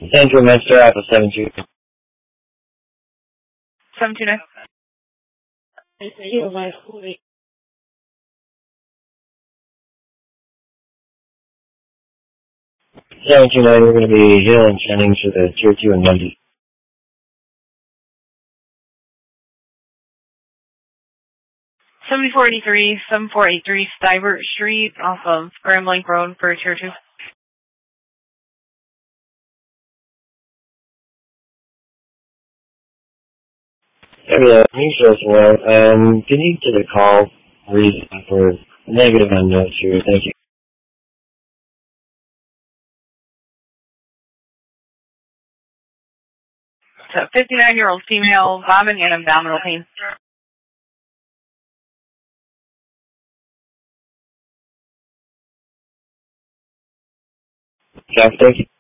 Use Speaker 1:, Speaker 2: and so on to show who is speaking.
Speaker 1: Central Master Alpha 72.
Speaker 2: 729.
Speaker 1: 729, we're going to be Hill and Jennings for the Tier 2 and Monday.
Speaker 2: 7483, 7483 Stibert Street off of Scrambling Road for Tier 2.
Speaker 1: Hello, you show us well. Can you get a call reason for negative on notes here? Thank you.
Speaker 2: It's a 59-year-old female vomiting and abdominal pain.
Speaker 1: Yeah, thank you.